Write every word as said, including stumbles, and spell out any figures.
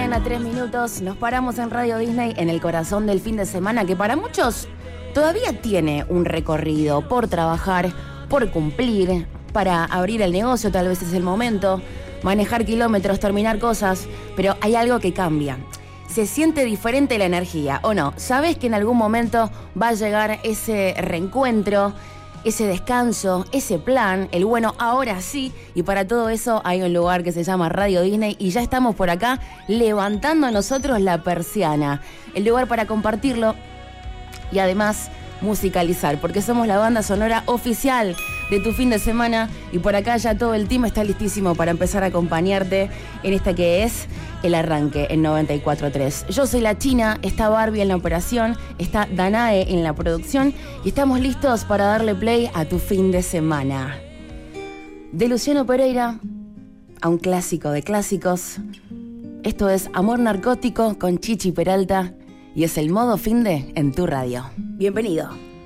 mañana, tres minutos. Nos paramos en Radio Disney en el corazón del fin de semana, que para muchos todavía tiene un recorrido por trabajar, por cumplir, para abrir el negocio, tal vez es el momento, manejar kilómetros, terminar cosas, pero hay algo que cambia. Se siente diferente la energía, ¿o no? Sabes que en algún momento va a llegar ese reencuentro, ese descanso, ese plan, el bueno, ahora sí, y para todo eso hay un lugar que se llama Radio Disney y ya estamos por acá levantando nosotros la persiana, el lugar para compartirlo y además musicalizar, porque somos la banda sonora oficial de tu fin de semana y por acá ya todo el team está listísimo para empezar a acompañarte en esta que es el arranque en noventa y cuatro punto tres. Yo soy la China, está Barbie en la operación, está Danae en la producción y estamos listos para darle play a tu fin de semana. De Luciano Pereira a un clásico de clásicos, esto es Amor Narcótico con Chichi Peralta y es el modo finde en tu radio. Bienvenido.